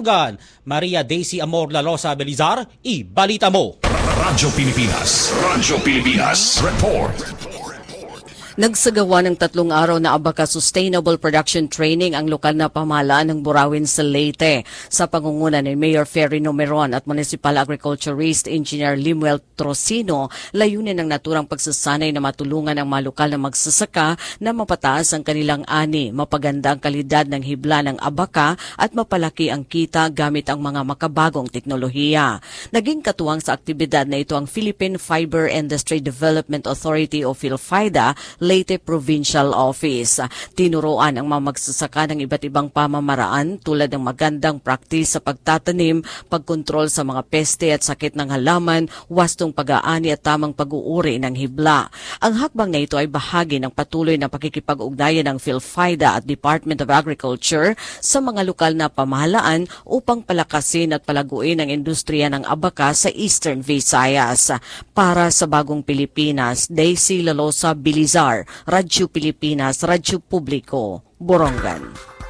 Borongan. Maria Daisy Amor Lalosa Belizar, ibalita mo. Radyo Pilipinas Report. Nagsagawa ng 3 araw na Abaca Sustainable Production Training ang lokal na pamahalaan ng Burawin sa Leyte sa pangunguna ni Mayor Ferry Nomeron at Municipal Agriculturist Engineer Limuel Trocino. Layunin ng naturang pagsasanay na matulungan ang mga lokal na magsasaka na mapataas ang kanilang ani, mapaganda ang kalidad ng hibla ng Abaca at mapalaki ang kita gamit ang mga makabagong teknolohiya. Naging katuwang sa aktibidad na ito ang Philippine Fiber Industry Development Authority o PhilFIDA Leyte Provincial Office. Tinuruan ang mga magsasaka ng iba't ibang pamamaraan tulad ng magandang praktis sa pagtatanim, pagkontrol sa mga peste at sakit ng halaman, wastong pag-aani at tamang pag-uuri ng hibla. Ang hakbang na ito ay bahagi ng patuloy na pakikipag-ugnayan ng PhilFIDA at Department of Agriculture sa mga lokal na pamahalaan upang palakasin at palaguin ang industriya ng Abaca sa Eastern Visayas. Para sa Bagong Pilipinas, Daisy Lalosa Belizar, Radyo Pilipinas, Radyo Publiko, Borongan.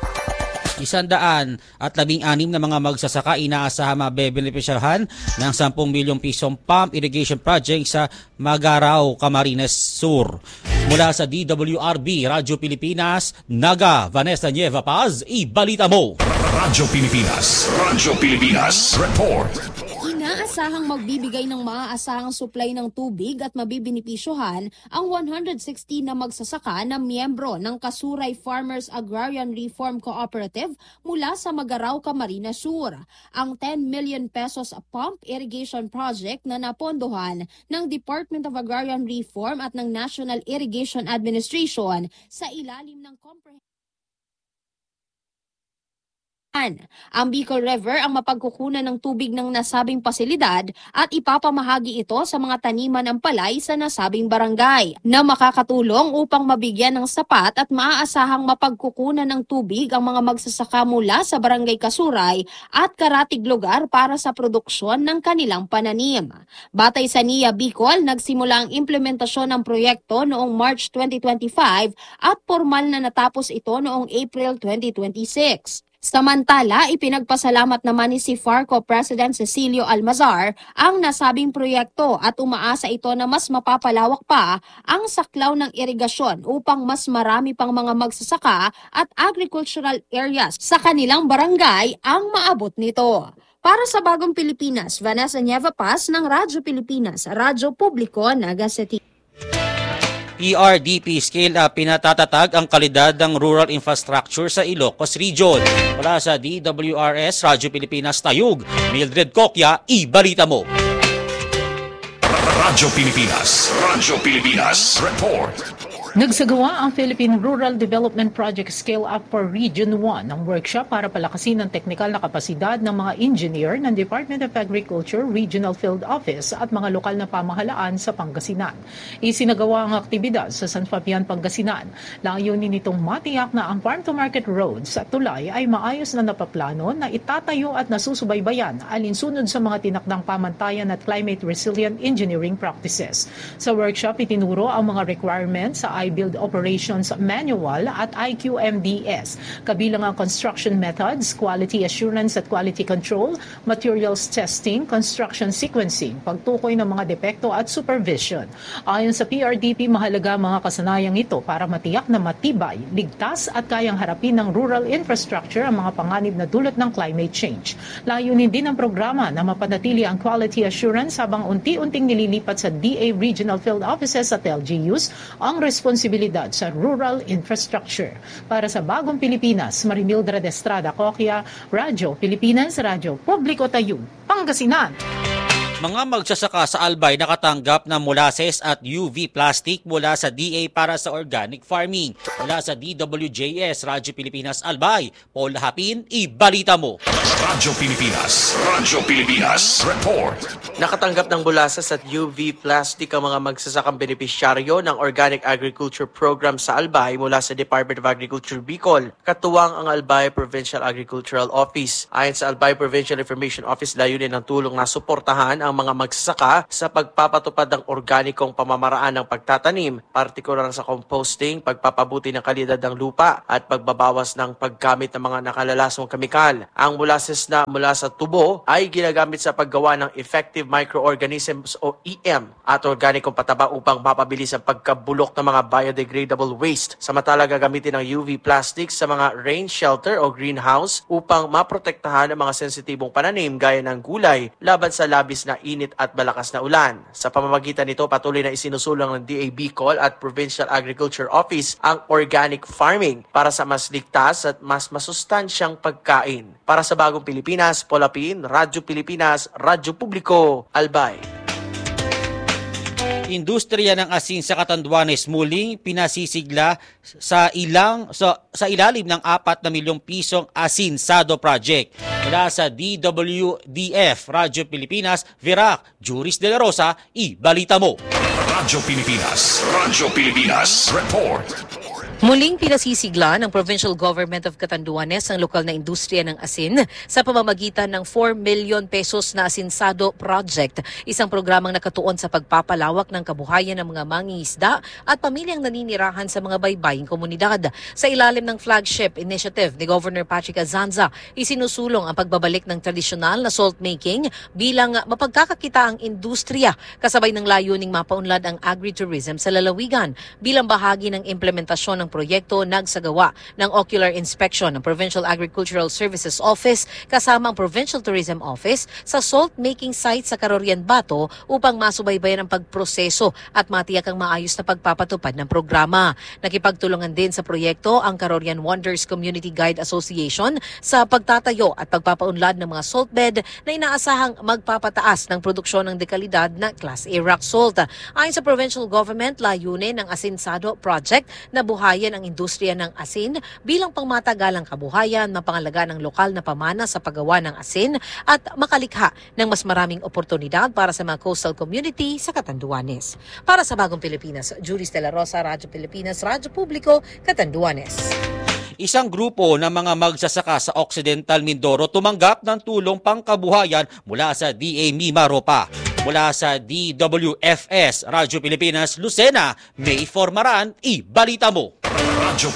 116 na mga magsasaka inaasahang mabebenepisyahan ng 10 milyong pisong pump irrigation project sa Magarao, Camarines Sur. Mula sa DWRB, Radyo Pilipinas, Naga, Vanessa Nieva Paz, ibalita mo. Radyo Pilipinas Report. Inaasahang magbibigay ng maaasahang supply ng tubig at mabibinipisyohan ang 160 na magsasaka na miyembro ng Kasuray Farmers Agrarian Reform Cooperative mula sa Magarao, Camarines Sur. Ang 10 million pesos pump irrigation project na napondohan ng Department of Agrarian Reform at ng National Irrigation Administration sa ilalim ng comprehensive. Ang Bicol River ang mapagkukunan ng tubig ng nasabing pasilidad at ipapamahagi ito sa mga taniman ng palay sa nasabing barangay na makakatulong upang mabigyan ng sapat at maaasahang mapagkukunan ng tubig ang mga magsasaka mula sa Barangay Kasuray at karatig lugar para sa produksyon ng kanilang pananim. Batay sa NIA Bicol, nagsimula ang implementasyon ng proyekto noong March 2025 at formal na natapos ito noong April 2026. Samantala, ipinagpasalamat naman ni si FARCO President Cecilio Almazar ang nasabing proyekto at umaasa ito na mas mapapalawak pa ang saklaw ng irigasyon upang mas marami pang mga magsasaka at agricultural areas sa kanilang barangay ang maabot nito. Para sa Bagong Pilipinas, Vanessa Nieva Paz ng Radyo Pilipinas, Radyo Publiko, Naga City. ERDP scale up pinatatatag ang kalidad ng rural infrastructure sa Ilocos Region. Mula sa DWRS, Radyo Pilipinas Tayug, Mildred Cocya, ibalita mo. Radyo Pilipinas Report. Nagsagawa ang Philippine Rural Development Project Scale Up for Region 1 ng workshop para palakasin ang teknikal na kapasidad ng mga engineer ng Department of Agriculture Regional Field Office at mga lokal na pamahalaan sa Pangasinan. Isinagawa ang aktibidad sa San Fabian, Pangasinan. Layunin nitong matiyak na ang farm-to-market roads at tulay ay maayos na napaplano na itatayo at nasusubaybayan alinsunod sa mga tinakdang pamantayan at climate resilient engineering practices. Sa workshop, itinuro ang mga requirements sa I-Build Operations Manual at IQMDS, kabilang ang construction methods, quality assurance at quality control, materials testing, construction sequencing, pagtukoy ng mga depekto at supervision. Ayon sa PRDP, mahalaga mga kasanayang ito para matiyak na matibay, ligtas at kayang harapin ng rural infrastructure ang mga panganib na dulot ng climate change. Layunin din ang programa na mapanatili ang quality assurance habang unti-unting nililipat sa DA Regional Field Offices at LGUs ang responsibilidad sa rural infrastructure. Para sa Bagong Pilipinas, Marimildred Estrada Cocya, Radyo Pilipinas, Radyo Publiko Tayug, Pangasinan. Mga magsasaka sa Albay nakatanggap ng molasses at UV plastic mula sa DA para sa organic farming. Mula sa DWJS, Radyo Pilipinas Albay, Paul Hapin, ibalita mo. Radyo Pilipinas Report. Nakatanggap ng molasses at UV plastic ang mga magsasakang benepisyaryo ng Organic Agriculture Program sa Albay mula sa Department of Agriculture Bicol. Katuwang ang Albay Provincial Agricultural Office. Ayon sa Albay Provincial Information Office, layunin ng tulong na suportahan ang ang mga magsasaka sa pagpapatupad ng organikong pamamaraan ng pagtatanim, partikular sa composting, pagpapabuti ng kalidad ng lupa at pagbabawas ng paggamit ng mga nakalalasong kemikal. Ang molasses na mula sa tubo ay ginagamit sa paggawa ng effective microorganisms o EM at organikong pataba upang mapabilis ang pagkabulok ng mga biodegradable waste. Samantala, gagamitin ng UV plastics sa mga rain shelter o greenhouse upang maprotektahan ang mga sensitibong pananim gaya ng gulay laban sa labis na init at malakas na ulan. Sa pamamagitan nito, patuloy na isinusulong ng DA Bicol at Provincial Agriculture Office ang organic farming para sa mas ligtas at mas masustansyang pagkain. Para sa Bagong Pilipinas, Paul Apin, Radyo Pilipinas, Radyo Publiko, Albay. Industriya ng asin sa Catanduanes muling pinasisigla sa ilalim ng 4 na milyong pisong asinsado project. Mula sa DWDF, Radyo Pilipinas, Virac, Juris de la Rosa, ibalita mo. Radyo Pilipinas, report. Muling pinasisigla ng Provincial Government of Catanduanes ang lokal na industriya ng asin sa pamamagitan ng 4 million pesos na asinsado project, isang programang nakatuon sa pagpapalawak ng kabuhayan ng mga mangingisda at pamilyang naninirahan sa mga baybaying komunidad. Sa ilalim ng flagship initiative ni Governor Patrick Azanza, isinusulong ang pagbabalik ng tradisyonal na salt making bilang mapagkakakita ang industriya kasabay ng layuning mapaunlad ang agritourism sa lalawigan. Bilang bahagi ng implementasyon ng proyekto, nagsagawa ng ocular inspection ng Provincial Agricultural Services Office kasama ang Provincial Tourism Office sa salt-making site sa Carorian Bato upang masubaybayan ang pagproseso at matiyak ang maayos na pagpapatupad ng programa. Nakipagtulungan din sa proyekto ang Carorian Wonders Community Guide Association sa pagtatayo at pagpapaunlad ng mga salt bed na inaasahang magpapataas ng produksyon ng dekalidad na Class A rock salt. Ayon sa provincial government, layunin ng Asinsado Project na buhayin ang industriya ng asin bilang pangmatagalang kabuhayan, mapangalaga ng lokal na pamana sa paggawa ng asin at makalikha ng mas maraming oportunidad para sa mga coastal community sa Catanduanes. Para sa Bagong Pilipinas, Juris de la Rosa, Radyo Pilipinas, Radyo Publiko, Catanduanes. Isang grupo ng mga magsasaka sa Occidental Mindoro tumanggap ng tulong pangkabuhayan mula sa DA Mimaropa. Mula sa DWFS, Radyo Pilipinas, Lucena, May Formaran, ibalita mo. Radyo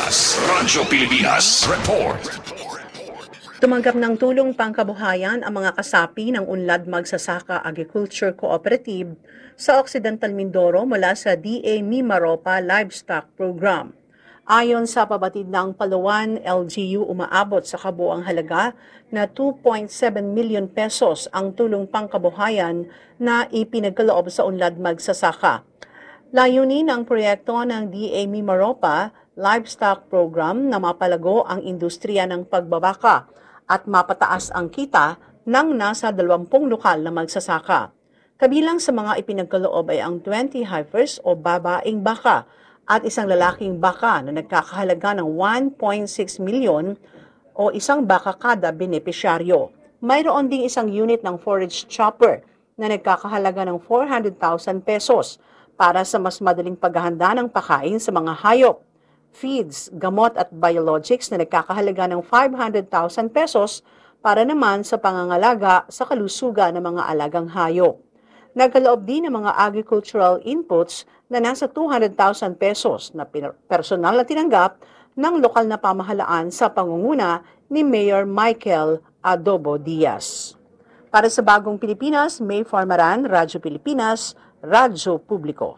Pilipinas, report. Tumanggap ng tulong pangkabuhayan ang mga kasapi ng Unlad Magsasaka Agriculture Cooperative sa Occidental Mindoro mula sa DA Mimaropa Livestock Program. Ayon sa pabatid ng Palawan LGU, umaabot sa kabuang halaga na 2.7 million pesos ang tulong pangkabuhayan na ipinagkaloob sa Unlad Magsasaka. Layunin ng proyekto ng DA Mimaropa Livestock Program na mapalago ang industriya ng pagbabaka at mapataas ang kita ng nasa 20 lokal na magsasaka. Kabilang sa mga ipinagkaloob ay ang 20 heifers o babaeng baka at isang lalaking baka na nagkakahalaga ng 1.6 milyon o isang baka kada benepisyaryo. Mayroon ding isang unit ng forage chopper na nagkakahalaga ng 400,000 pesos para sa mas madaling paghahanda ng pagkain sa mga hayop, feeds, gamot at biologics na nagkakahalaga ng 500,000 pesos para naman sa pangangalaga sa kalusugan ng mga alagang hayop. Nagkaloob din ng mga agricultural inputs na nasa 200,000 pesos na personal na tinanggap ng lokal na pamahalaan sa pangunguna ni Mayor Michael Adobo Diaz. Para sa Bagong Pilipinas, May Formaran, Radyo Pilipinas, Radyo Publiko.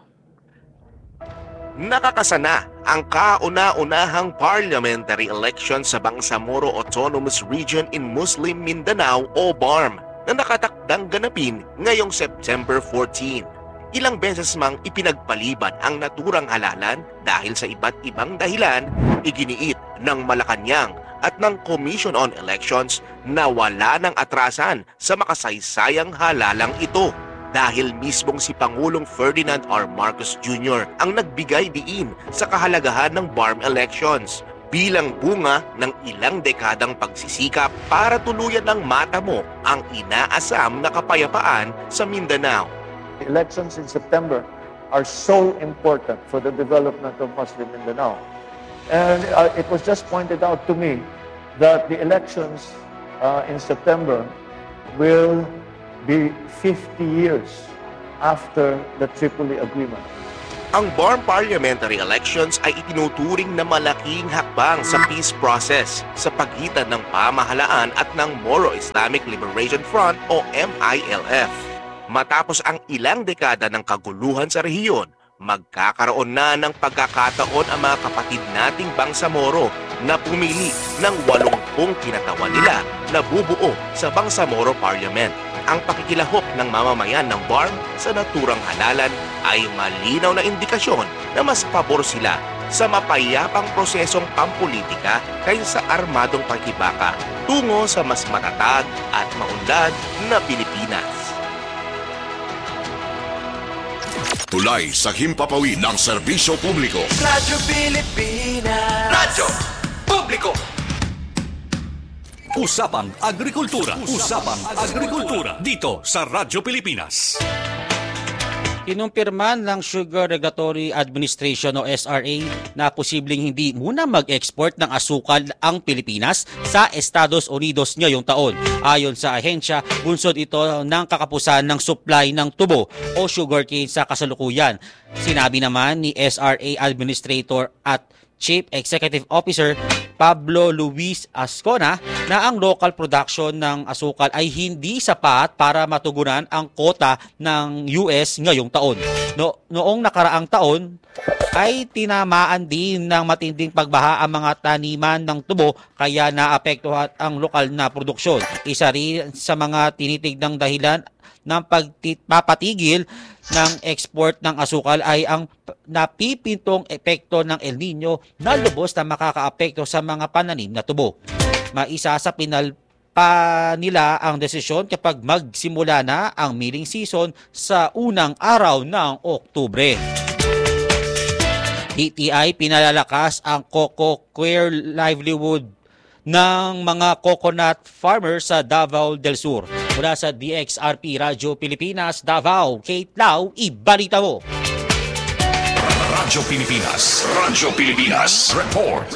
Nakakasana ang kauna-unahang parliamentary election sa Bangsamoro Autonomous Region in Muslim Mindanao o BARM na nakatakdang ganapin ngayong September 14. Ilang beses mang ipinagpaliban ang naturang halalan dahil sa iba't ibang dahilan, iginiit ng Malacanang at ng Commission on Elections na wala ng atrasan sa makasaysayang halalang ito dahil mismong si Pangulong Ferdinand R. Marcos Jr. ang nagbigay diin sa kahalagahan ng BARM elections bilang bunga ng ilang dekadang pagsisikap para tuluyan ng matamo ang inaasam na kapayapaan sa Mindanao. The elections in September are so important for the development of Muslim Mindanao. And it was just pointed out to me that the elections in September will be 50 years after the Tripoli Agreement. Ang BARM parliamentary elections ay itinuturing na malaking hakbang sa peace process sa pagitan ng pamahalaan at ng Moro Islamic Liberation Front o MILF. Matapos ang ilang dekada ng kaguluhan sa rehiyon, magkakaroon na ng pagkakataon ang mga kapatid nating Bangsamoro na pumili ng 80 kinatawan nila na bubuo sa Bangsamoro Parliament. Ang pakikilahok ng mamamayan ng BARM sa naturang halalan ay malinaw na indikasyon na mas pabor sila sa mapayapang prosesong pampolitika kaysa sa armadong pakibaka tungo sa mas matatag at maunlad na Pilipinas. Tulay sa himpapawid ng serbisyo publiko. Radyo Pilipinas. Radyo Publiko. Usapang Agrikultura. Usapang Agrikultura. Dito sa Radyo Pilipinas. Kinumpirman ng Sugar Regulatory Administration o SRA na posibleng hindi muna mag-export ng asukal ang Pilipinas sa Estados Unidos ngayong taon. Ayon sa ahensya, bunsod ito ng kakapusan ng supply ng tubo o sugarcane sa kasalukuyan. Sinabi naman ni SRA Administrator at Chief Executive Officer Pablo Luis Ascona na ang local production ng asukal ay hindi sapat para matugunan ang kota ng US ngayong taon. Noong nakaraang taon ay tinamaan din ng matinding pagbaha ang mga taniman ng tubo kaya naapektuhan ang lokal na produksyon. Isa rin sa mga tinitignang dahilan ng pagpapatigil ng export ng asukal ay ang napipintong epekto ng El Nino na lubos na makakaapekto sa mga pananim na tubo. Maisa sa pinalpa nila ang desisyon kapag magsimula na ang milling season sa unang araw ng Oktubre. DTI pinalalakas ang coco queer livelihood ng mga coconut farmers sa Davao del Sur. Mula sa DXRP Radyo Pilipinas, Davao, Kate Lau, ibalita mo. Radyo Pilipinas. Radyo Pilipinas. Report.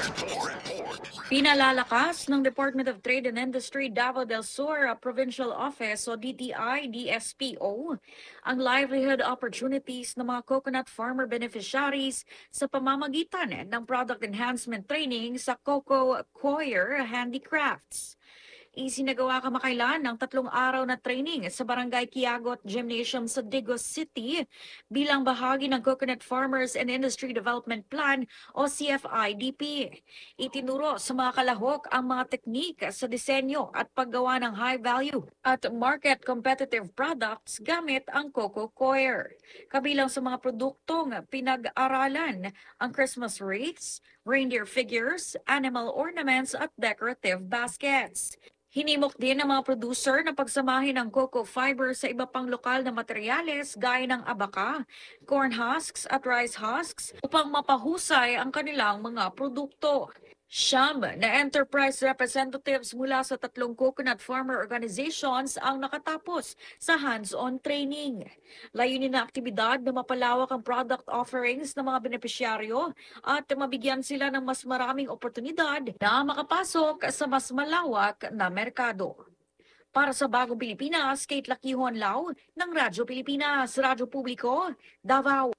Pinalalakas ng Department of Trade and Industry Davao del Sur Provincial Office o DTI-DSPO ang livelihood opportunities ng mga coconut farmer beneficiaries sa pamamagitan ng product enhancement training sa Coco Coir Handicrafts. Isinagawa kamakailan ng 3 araw na training sa Barangay Quiagot Gymnasium sa Digos City bilang bahagi ng Coconut Farmers and Industry Development Plan o CFIDP. Itinuro sa mga kalahok ang mga teknik sa disenyo at paggawa ng high-value at market-competitive products gamit ang Coco Coir. Kabilang sa mga produktong pinag-aralan ang Christmas wreaths, reindeer figures, animal ornaments at decorative baskets. Hinimok din ng mga producer na pagsamahin ang cocoa fiber sa iba pang lokal na materyales gaya ng abaka, corn husks at rice husks upang mapahusay ang kanilang mga produkto. Siyam na enterprise representatives mula sa 3 coconut farmer organizations ang nakatapos sa hands-on training. Layunin na aktibidad na mapalawak ang product offerings ng mga benepisyaryo at mabigyan sila ng mas maraming oportunidad na makapasok sa mas malawak na merkado. Para sa Bagong Pilipinas, Kate Lakihon Lau ng Radyo Pilipinas, Radyo Publiko, Davao.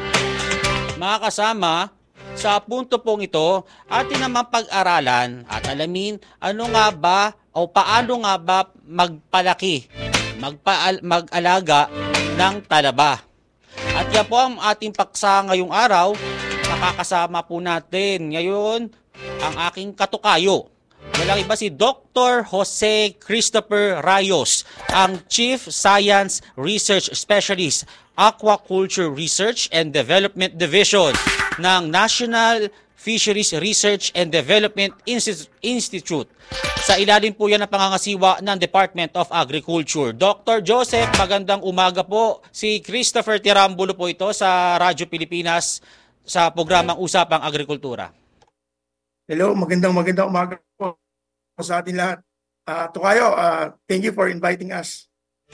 Mga kasama, sa punto pong ito, atin naman pag-aralan at alamin ano nga ba o paano nga ba magpalaki, mag-alaga ng talaba. At yan po ang ating paksa ngayong araw. Nakakasama po natin ngayon ang aking katukayo. Walang iba si Dr. Jose Christopher Rayos, ang Chief Science Research Specialist, Aquaculture Research and Development Division ng National Fisheries Research and Development Institute. Sa ilalim po yan ang pangangasiwa ng Department of Agriculture. Dr. Joseph, magandang umaga po. Si Christopher Tirambulo po ito sa Radyo Pilipinas sa programang Usapang Agrikultura. Hello, magandang umaga po sa atin lahat. Tukayo, thank you for inviting us.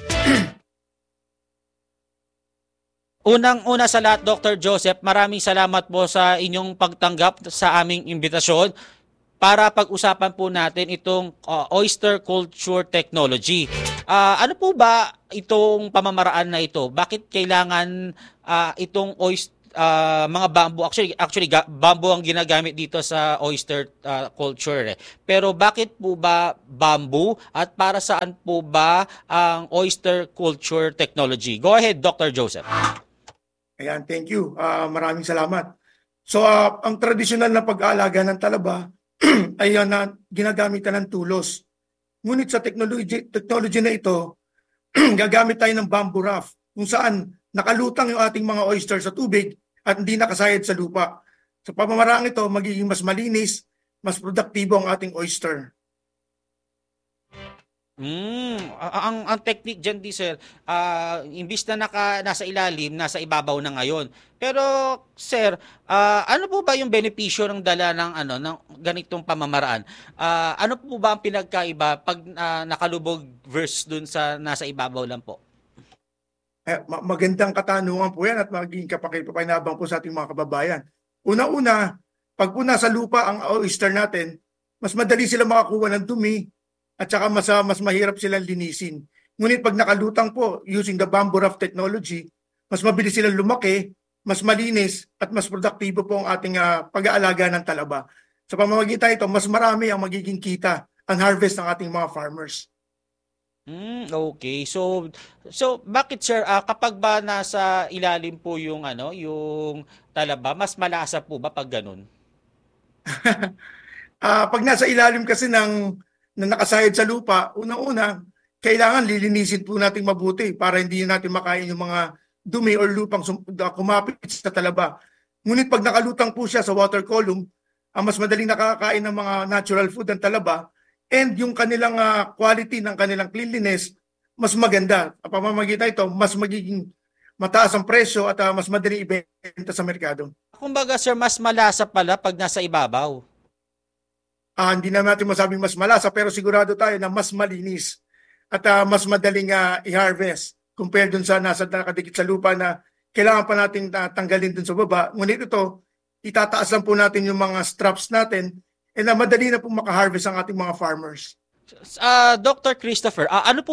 Unang-una sa lahat, Dr. Joseph, maraming salamat po sa inyong pagtanggap sa aming imbitasyon para pag-usapan po natin itong oyster culture technology. Ano po ba itong pamamaraan na ito? Bakit kailangan itong mga bamboo, actually bamboo ang ginagamit dito sa oyster culture eh. Pero bakit po ba bamboo at para saan po ba ang oyster culture technology? Go ahead, Dr. Joseph. Ayan, thank you. Maraming salamat. So, ang tradisyonal na pag-aalaga ng talaba ay na ginagamitan ng tulos. Ngunit sa technology na ito, gagamit tayo ng bamboo raft kung saan nakalutang yung ating mga oyster sa tubig at hindi nakasayad sa lupa. Sa pamamaraang ito, magiging mas malinis, mas produktibo ang ating oyster. Ang technique dyan, Diesel, imbis na nasa ilalim, nasa ibabaw na ngayon. Pero, sir, ano po ba yung benepisyo ng dala ng ganitong pamamaraan? Ano po ba ang pinagkaiba pag nakalubog versus dun sa nasa ibabaw lang po? Magandang katanungan po yan at magiging kapakipakinabang po sa ating mga kababayan. Una-una, pag po nasa lupa ang oyster natin, mas madali sila makakuha ng dumi at saka mas mahirap silang linisin. Ngunit pag nakalutang po using the bamboo raft technology, mas mabilis silang lumaki, mas malinis at mas produktibo po ang ating pag-aalaga ng talaba. Sa pamamagitan ito, mas marami ang magiging kita, ang harvest ng ating mga farmers. Okay. So bakit, sir, kapag ba nasa ilalim po yung talaba, mas malasa po ba pag ganun? Pag nasa ilalim kasi na nakasayad sa lupa, unang-una, kailangan lilinisin po natin mabuti para hindi natin makain yung mga dumi or lupang kumapit sa talaba. Ngunit pag nakalutang po siya sa water column, mas madaling nakakain ng mga natural food ng talaba and yung kanilang quality ng kanilang cleanliness, mas maganda. Ang pamamagitan ito, mas magiging mataas ang presyo at mas madaling ibenta sa merkado. Kumbaga, sir, mas malasa pala pag nasa ibabaw. Hindi na natin masabing mas malasa pero sigurado tayo na mas malinis at mas madaling i-harvest compared dun sa nasa nakadikit sa lupa na kailangan pa natin tanggalin dun sa baba. Ngunit ito, itataas lang po natin yung mga straps natin and madali na po makaharvest ang ating mga farmers. Dr. Christopher,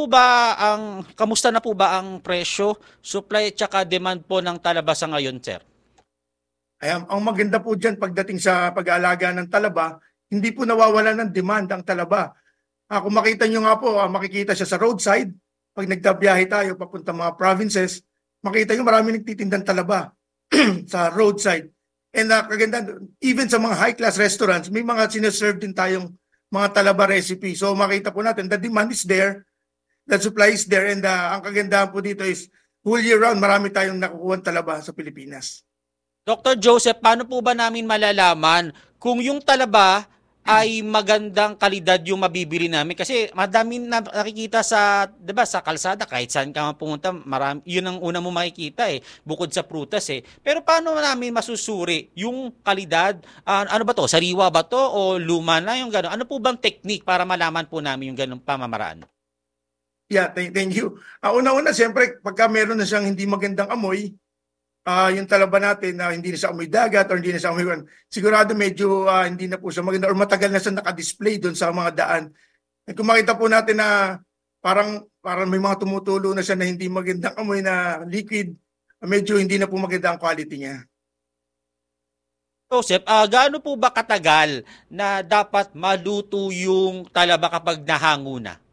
kamusta na po ba ang presyo, supply at saka demand po ng talaba sa ngayon, sir? Ayan, ang maganda po dyan pagdating sa pag-aalaga ng talaba, hindi po nawawala ng demand ang talaba. Kung makita nyo nga po, makikita siya sa roadside. Pag nagtabiyahe tayo papunta mga provinces, makita nyo marami nagtitindang talaba sa roadside. And kaganda, even sa mga high-class restaurants, may mga sineserve din tayong mga talaba recipe. So makita po natin, the demand is there, the supply is there, and ang kagandahan po dito is whole year round, marami tayong nakukuha talaba sa Pilipinas. Dr. Joseph, paano po ba namin malalaman kung yung talaba ay magandang kalidad yung mabibili namin? Kasi madaming nakikita sa, 'di ba, sa kalsada, kahit saan ka pumunta, marami, yun ang una mo makikita bukod sa prutas Pero paano namin masusuri yung kalidad? Ano ba to? Sariwa ba to o luma na yung gano'n? Ano po bang technique para malaman po namin yung gano'ng pamamaraan? Yeah, thank you. Una-una, siyempre, pagka meron na siyang hindi magandang amoy, yung talaba natin na hindi na sa amoy dagat or hindi na sa amoy, sigurado medyo hindi na po siya maganda or matagal na siya nakadisplay doon sa mga daan. At kung makita po natin na parang may mga tumutulo na siya na hindi magandang amoy na liquid, medyo hindi na po maganda ang quality niya. Joseph, gaano po ba katagal na dapat maluto yung talaba kapag nahango na?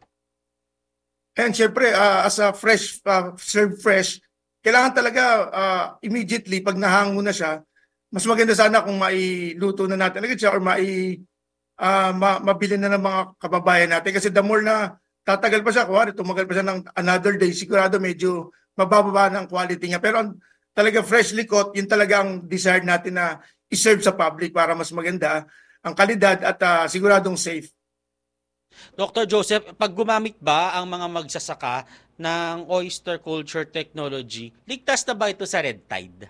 And syempre, as a served fresh, kailangan talaga immediately pag nahango na siya, mas maganda sana kung mailuto na natin agad siya or mabili na ng mga kababayan natin. Kasi the more na tatagal pa siya, tumagal pa siya ng another day, sigurado medyo mabababa ng quality niya. Pero talaga freshly caught, yun talaga ang desired natin na iserve sa public para mas maganda ang kalidad at siguradong safe. Dr. Joseph, pag gumamit ba ang mga magsasaka ng oyster culture technology, ligtas na ba ito sa red tide?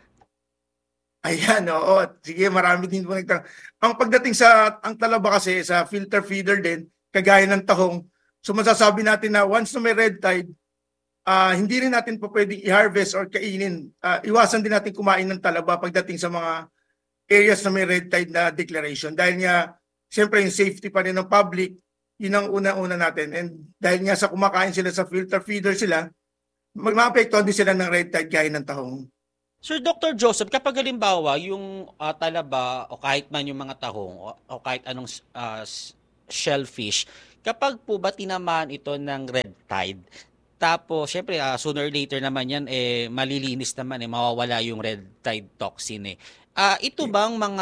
Ayan, oo. Sige, marami din po nagtanong. Ang pagdating ang talaba kasi sa filter feeder din, kagaya ng tahong, so masasabi natin na once na may red tide, hindi rin natin po pwedeng i-harvest or kainin. Iwasan din natin kumain ng talaba pagdating sa mga areas na may red tide na declaration. Dahil nga, siyempre yung safety pa rin ng public, Yun ang una-una natin. And dahil nga sa kumakain sila sa filter feeder sila, mag-maapektuhan din sila ng red tide gaya ng tahong. Sir Dr. Joseph, kapag halimbawa yung talaba o kahit man yung mga tahong o kahit anong shellfish, kapag po ba tinamaan ito ng red tide, tapos syempre sooner or later naman yan malilinis naman mawawala yung red tide toxin ito bang mga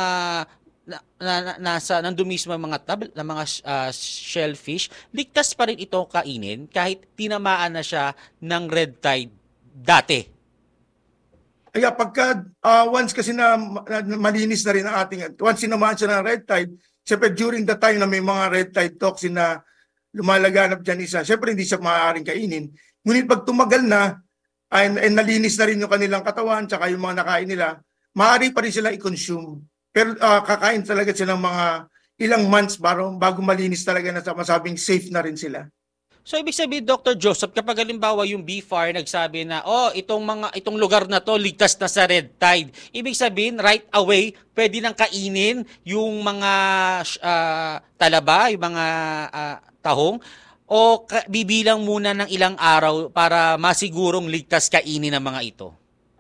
nandun mismo mga mga shellfish, ligtas pa rin ito kainin kahit tinamaan na siya ng red tide dati? Kaya pagka once kasi na malinis na rin ang ating, once sinamaan siya ng red tide, siyempre during the time na may mga red tide toxin na lumalaganap dyan siyempre hindi siya maaaring kainin. Ngunit pag tumagal na, ay nalinis na rin yung kanilang katawan, tsaka yung mga nakain nila, maaari pa rin sila i-consume. Pero kakain talaga sila ng mga ilang months bago malinis talaga na masabing safe na rin sila. So ibig sabihin, Dr. Joseph, kapag halimbawa yung BFAR nagsabi na itong lugar na to ligtas na sa red tide, ibig sabihin right away pwede nang kainin yung mga talaba, yung mga tahong, o bibilang muna ng ilang araw para masigurong ligtas kainin ng mga ito?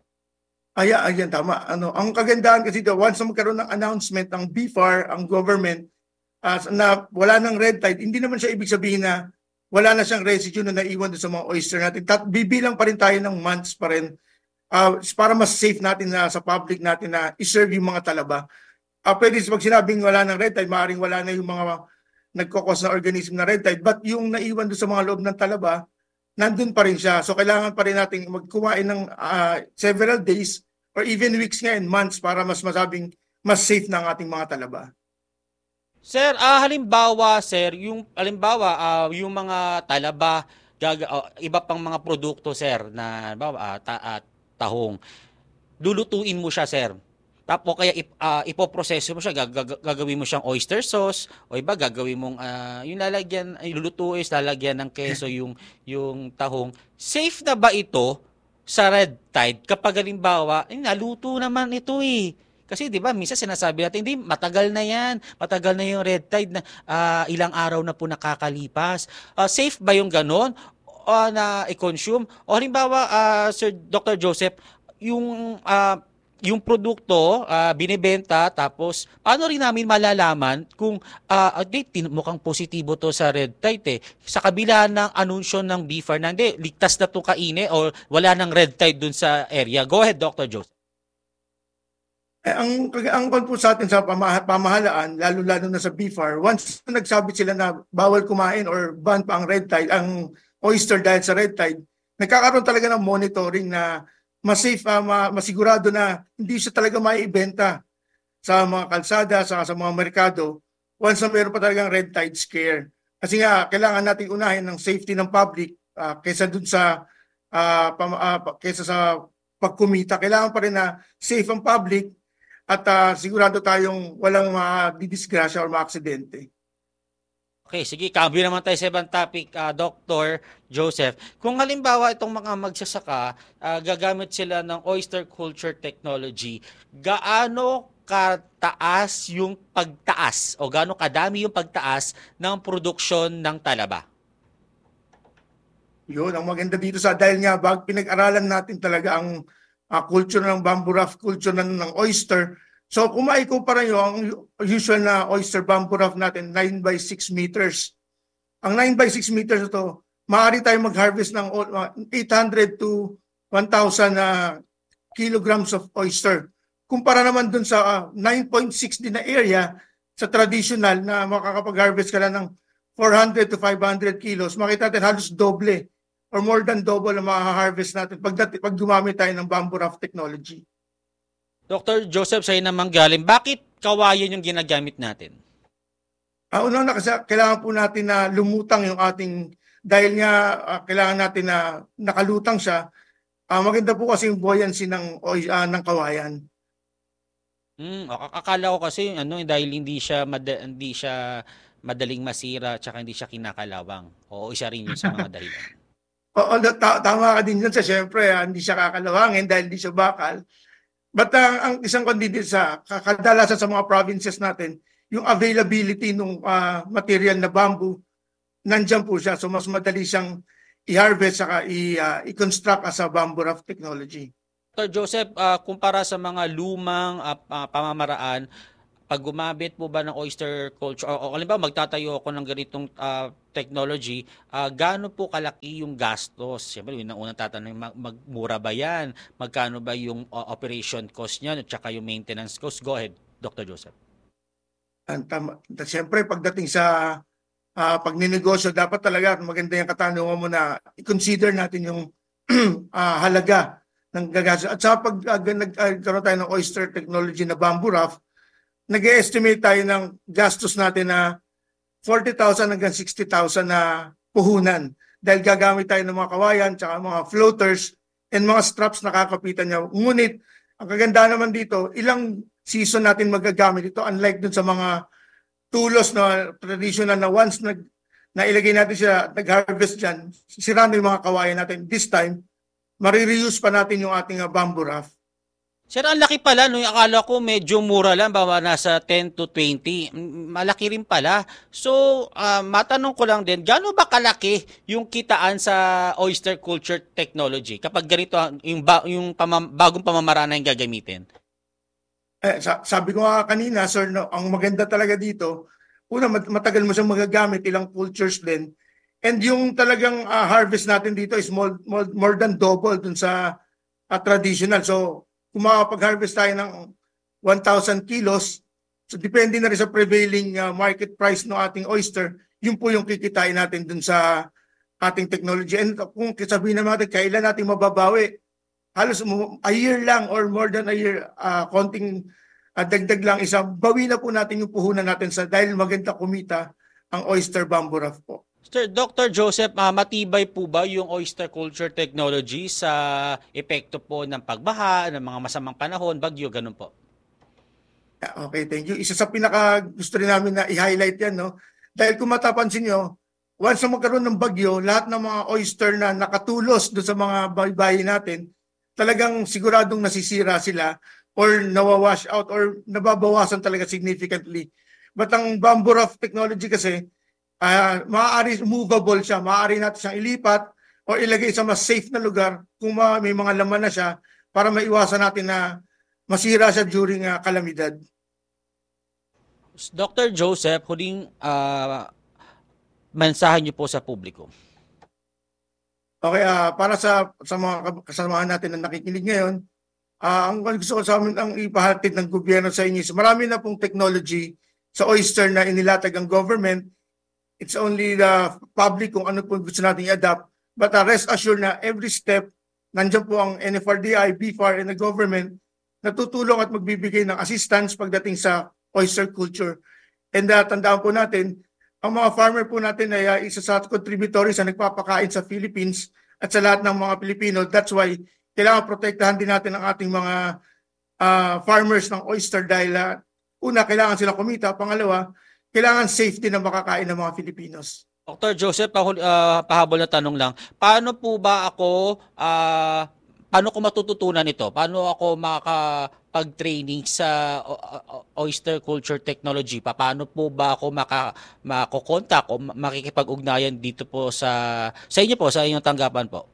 Ayan, tama. Ang kagandahan kasi once na magkaroon ng announcement ng BFAR, ang government, na wala ng red tide, hindi naman siya ibig sabihin na wala na siyang residue na naiwan doon sa mga oyster natin. Bibilang pa rin tayo ng months pa rin para mas safe natin sa public natin na iserve yung mga talaba. Pwede pag sinabing wala ng red tide, maaaring wala na yung mga nagkakos na organism na red tide, but yung naiwan doon sa mga loob ng talaba, nandun pa rin siya. So kailangan pa rin natin magkumain ng several days or even weeks ngayon, months, para mas masabing mas safe na ang ating mga talaba. Sir, halimbawa yung mga talaba, iba pang mga produkto sir na tahong, lulutuin mo siya sir. Tapos kaya ipoproseso mo siya, gagawin mo siyang oyster sauce, o iba gagawin mong yung lalagyan, lulutuin, lalagyan ng keso yung tahong. Safe na ba ito sa red tide kapag halimbawa, naluto naman ito Kasi 'di ba, minsan sinasabi natin, hindi matagal na 'yan. Matagal na yung red tide na ilang araw na po nakakalipas. Safe ba yung ganon na i-consume? O halimbawa, Sir Dr. Joseph, yung produkto binebenta, tapos paano rin namin malalaman kung mukhang positibo to sa red tide sa kabila ng anunsyo ng BFAR na hindi, ligtas na to kainin o wala ng red tide dun sa area? Go ahead, Dr. Joseph. Ang po sa atin sa pamahalaan, lalo-lalo na sa BFAR, once nagsabi sila na bawal kumain or ban pa ang red tide, ang oyster dahil sa red tide, nagkakaroon talaga ng monitoring na mas safe, masigurado na hindi siya talaga maibenta sa mga kalsada, sa mga merkado, once na meron pa talagang red tide scare. Kasi nga, kailangan natin unahin ng safety ng public kaysa dun sa kaysa sa pagkumita. Kailangan pa rin na safe ang public at sigurado tayong walang madidisgrasya o maaksidente. Okay, sige, cambio naman tayo sa ibang topic, Dr. Joseph. Kung halimbawa itong mga magsasaka, gagamit sila ng oyster culture technology, gaano kataas yung pagtaas o gaano kadami yung pagtaas ng produksyon ng talaba? Yun, ang maganda dito dahil nga pinag-aralan natin talaga ang culture ng bamboo raft, culture ng oyster. So kung maikumpara nyo, ang usual na oyster bamboo raft natin, 9 by 6 meters. Ang 9 by 6 meters ito, maaari tayo mag-harvest ng 800 to 1,000 kilograms of oyster. Kumpara naman dun sa 9.6 din na area, sa traditional na makakapag-harvest ka lang ng 400 to 500 kilos, makita natin halos doble or more than double ang ma-harvest natin pag gumamit tayo ng bamboo raft technology. Dr. Joseph, sa'yo naman galing, bakit kawayan yung ginagamit natin? Una kasi kailangan po natin na lumutang yung ating, dahil nga kailangan natin na nakalutang siya, maganda po kasi yung buoyancy ng kawayan. Akala ko kasi dahil hindi siya madaling masira tsaka hindi siya kinakalawang. Oo, isa rin yun sa mga dahilan. Tama ka din dyan sa siyempre, hindi siya kakalawangin dahil hindi siya bakal. But ang isang kondisyon sa kadalasan sa mga provinces natin, yung availability ng material na bamboo nandyan po siya. So mas madali siyang i-harvest saka i-construct as a bamboo raft technology. Dr. Joseph, kumpara sa mga lumang pamamaraan, pag gumamit po ba ng oyster culture, o halimbawa magtatayo ako ng ganitong technology, gaano po kalaki yung gastos? Siyempre, yun ang unang tatanong, magmura ba yan? Magkano ba yung operation cost niyan at saka yung maintenance cost? Go ahead, Dr. Joseph. Siyempre, pagdating sa pagninegosyo, dapat talaga maganda yung katanungan mo na i-consider natin yung halaga ng gagastos. At sa pag nagkaroon tayo ng oyster technology na bamboo raft, nag-estimate tayo ng gastos natin na 40,000 hanggang 60,000 na puhunan dahil gagamit tayo ng mga kawayan, tsaka mga floaters and mga straps na kakapitan niya. Ngunit, ang kaganda naman dito, ilang season natin magagamit ito unlike dun sa mga tulos na traditional na once nailagay natin siya, nag-harvest dyan, sira na yung mga kawayan natin. This time, marireuse pa natin yung ating bamboo raft. Sir, ang laki pala, no? Akala ko medyo mura lang, bawa nasa 10 to 20. Malaki rin pala. So, matanong ko lang din, gaano ba kalaki yung kitaan sa oyster culture technology kapag ganito yung bagong pamamaraan na yung gagamitin? Sabi ko nga kanina, sir, no, ang maganda talaga dito, una, matagal mo siyang magagamit, ilang cultures din. And yung talagang harvest natin dito is more than double dun sa traditional. So, kung makapag-harvest tayo ng 1,000 kilos, so depende na rin sa prevailing market price ng ating oyster, yun po yung kikitain natin dun sa ating technology. And kung sabihin naman natin, kailan natin mababawi? Halos a year lang or more than a year, konting dagdag lang isa, bawi na po natin yung puhunan natin dahil maganda kumita ang oyster bamboo raft po. Sir, Dr. Joseph, matibay po ba yung oyster culture technology sa epekto po ng pagbaha, ng mga masamang panahon, bagyo, ganun po? Okay, thank you. Isa sa pinaka gusto rin namin na i-highlight yan, no? Dahil kung matapansin nyo, once na magkaroon ng bagyo, lahat ng mga oyster na nakatulos doon sa mga bahay natin, talagang siguradong nasisira sila or nawawash out or nababawasan talaga significantly. But ang bamboo raft technology kasi, maaari movable siya, maaari natin siyang ilipat o ilagay sa mas safe na lugar kung may mga laman na siya para maiwasan natin na masira siya during kalamidad. Dr. Joseph, huling mensahe niyo po sa publiko. Okay, para sa mga kasamahan natin na nakikinig ngayon, ang gusto ko sa amin ang ipahatid ng gobyerno sa inyo is marami na pong technology sa oyster na inilatag ang government. It's only the public kung ano po gusto natin i-adapt. But rest assured na every step, nandiyan po ang NFRDI, BFAR, and the government na tutulong at magbibigay ng assistance pagdating sa oyster culture. And tandaan po natin, ang mga farmer po natin ay isa sa contributories na nagpapakain sa Philippines at sa lahat ng mga Pilipino. That's why kailangan protektahan din natin ang ating mga farmers ng oyster dahil una, kailangan sila kumita. Pangalawa, kailangan safety na makakain ng mga Filipinos. Dr. Joseph, pahabol na tanong lang. Paano po ba ako, paano ko matututunan ito? Paano ako makakapag-training sa oyster culture technology? Paano po ba ako makokontak o makikipag-ugnayan dito po sa inyo po, sa inyong tanggapan po?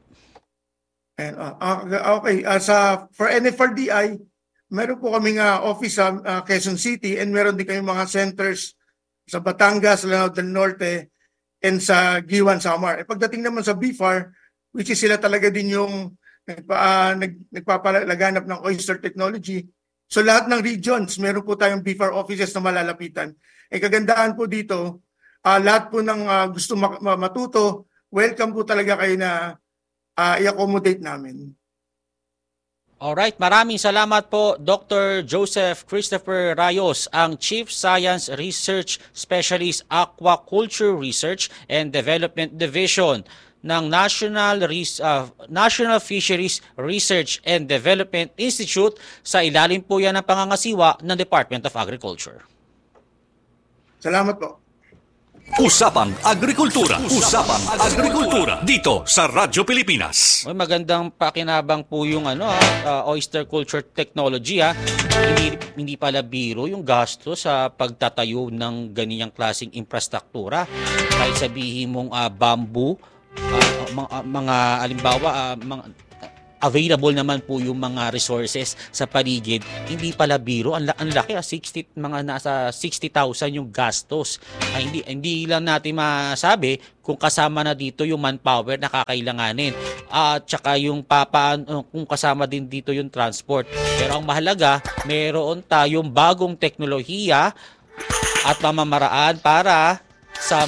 Okay, for NFRDI, meron po kaming office sa Quezon City and meron din kayong mga centers sa Batangas, Lanao del Norte, and sa Giwan, Samar. Pagdating naman sa BFAR, which is sila talaga din yung nagpapalaganap ng oyster technology. So lahat ng regions, meron po tayong BFAR offices na malalapitan. Kagandaan po dito, lahat po ng gusto matuto, welcome po talaga kayo na i-accommodate namin. Alright, maraming salamat po Dr. Joseph Christopher Rayos, ang Chief Science Research Specialist Aquaculture Research and Development Division ng National Fisheries Research and Development Institute. Sa ilalim po yan ng pangangasiwa ng Department of Agriculture. Salamat po. Usapang Agrikultura. Usapang Agrikultura dito sa Radyo Pilipinas. Magandang pakinabang po yung oyster culture technology. Hindi pala biro yung gasto sa pagtatayo ng ganiyang klaseng infrastruktura. Kahit sabihin mong bamboo, mga alimbawa, available naman po yung mga resources sa paligid. Hindi pala biro, ang laki, nasa 60,000 yung gastos. Hindi lang natin masabi kung kasama na dito yung manpower na kakailanganin. At saka yung kung kasama din dito yung transport. Pero ang mahalaga, meron tayong bagong teknolohiya at pamamaraan para sa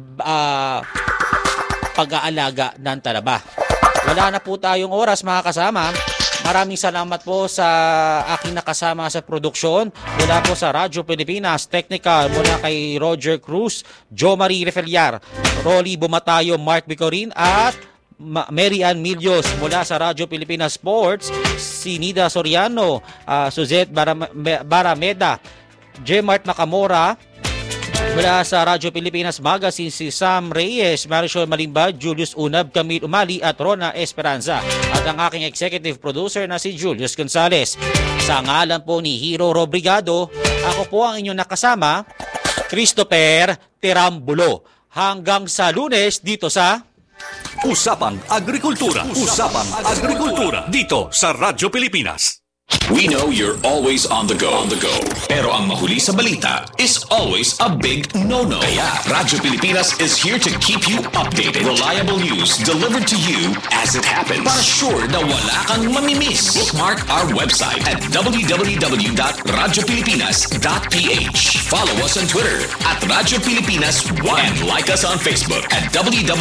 pag-aalaga ng talaba. Wala na po tayong oras, mga kasama. Maraming salamat po sa aking nakasama sa produksyon. Mula po sa Radyo Pilipinas Technical, mula kay Roger Cruz, Jo Marie Refeliar, Rolly Bumatayo, Mark Bicorin at Mary Ann Milios. Mula sa Radyo Pilipinas Sports, si Nida Soriano, Suzette Barameda, J-Mart Macamora. Mula sa Radyo Pilipinas Magazine, si Sam Reyes, Marisol Malimba, Julius Unab, Camille Umali at Rona Esperanza. At ang aking executive producer na si Julius Gonzales. Sa ngalan po ni Hero Robrigado, ako po ang inyong nakasama, Christopher Terambulo. Hanggang sa Lunes dito sa Usapang Agrikultura. Usapang Agrikultura dito sa Radyo Pilipinas. We know you're always on the go. Pero ang mahuli sa balita is always a big no-no. Kaya Radyo Pilipinas is here to keep you updated. Reliable news delivered to you as it happens. Para sure na wala kang mamimiss. Bookmark our website at www.radiopilipinas.ph. Follow us on Twitter at Radyo Pilipinas 1 and like us on Facebook at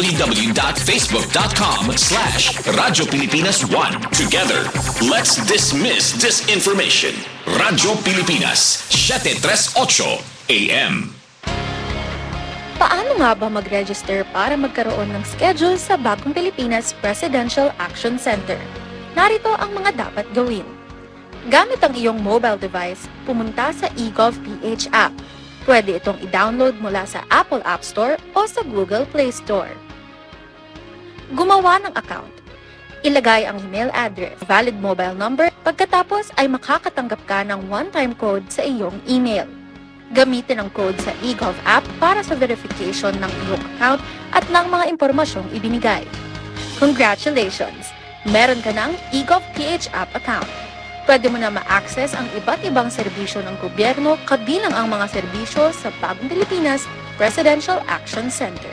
www.facebook.com/Radyo Pilipinas 1. Together, let's dismiss disinformation. Radyo Pilipinas, 738 AM. Paano nga ba mag-register para magkaroon ng schedule sa Bagong Pilipinas Presidential Action Center? Narito ang mga dapat gawin. Gamit ang iyong mobile device, pumunta sa eGov.ph app. Pwede itong i-download mula sa Apple App Store o sa Google Play Store. Gumawa ng account. Ilagay ang email address, valid mobile number, pagkatapos ay makakatanggap ka ng one-time code sa iyong email. Gamitin ang code sa eGov app para sa verification ng iyong account at ng mga impormasyong ibinigay. Congratulations! Meron ka ng eGov.ph app account. Pwede mo na ma-access ang iba't ibang serbisyo ng gobyerno kabilang ang mga serbisyo sa Bagong Pilipinas Presidential Action Center.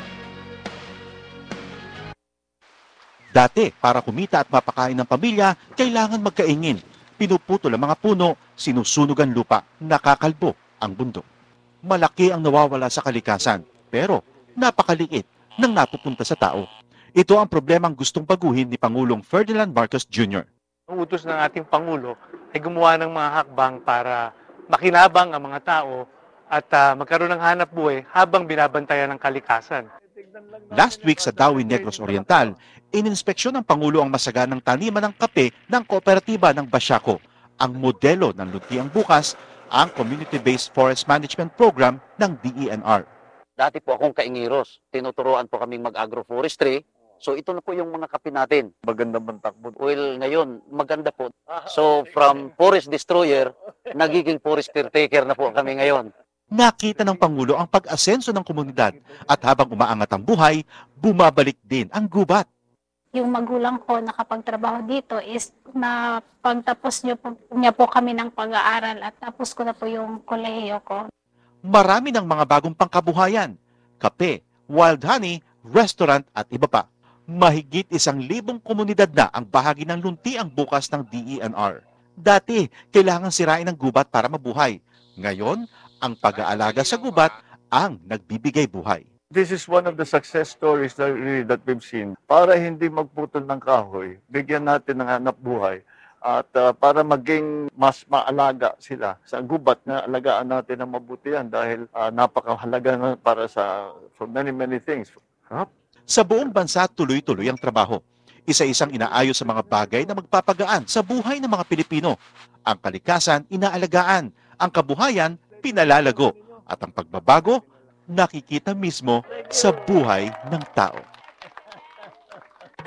Dati, para kumita at mapakain ng pamilya, kailangan magkaingin. Pinuputol ang mga puno, sinusunog ang lupa, nakakalbo ang bundok. Malaki ang nawawala sa kalikasan, pero napakaliit nang napupunta sa tao. Ito ang problemang gustong baguhin ni Pangulong Ferdinand Marcos Jr. Ang utos ng ating Pangulo ay gumawa ng mga hakbang para makinabang ang mga tao at magkaroon ng hanap buhay habang binabantayan ng kalikasan. Last week sa Dawi Negros Oriental, ininspeksyon ng Pangulo ang masaganang taniman ng kape ng kooperatiba ng Basyaco. Ang modelo ng Luntiang Bukas, ang Community-Based Forest Management Program ng DENR. Dati po akong kaingiros. Tinuturuan po kaming mag-agroforestry. So ito na po yung mga kape natin. Maganda bang takbo? Well, ngayon, maganda po. So from forest destroyer, nagiging forest caretaker na po kami ngayon. Nakita ng Pangulo ang pag-asenso ng komunidad at habang umaangat ang buhay, bumabalik din ang gubat. Yung magulang ko nakapagtrabaho dito is na pagtapos niya po kami ng pag-aaral at tapos ko na po yung kolehiyo ko. Marami ng mga bagong pangkabuhayan, kape, wild honey, restaurant at iba pa. Mahigit 1,000 komunidad na ang bahagi ng Luntiang Bukas ng DENR. Dati, kailangan sirain ang gubat para mabuhay. Ngayon, ang pag-aalaga sa gubat ang nagbibigay buhay. This is one of the success stories that we've seen. Para hindi magputol ng kahoy, bigyan natin ng hanap buhay at para maging mas maalaga sila sa gubat na alagaan natin ng mabuti yan dahil napakahalaga na para for many things. Sa buong bansa, tuloy-tuloy ang trabaho. Isa-isang inaayos sa mga bagay na magpapagaan sa buhay ng mga Pilipino. Ang kalikasan, inaalagaan. Ang kabuhayan, pinalalago. At ang pagbabago, nakikita mismo sa buhay ng tao.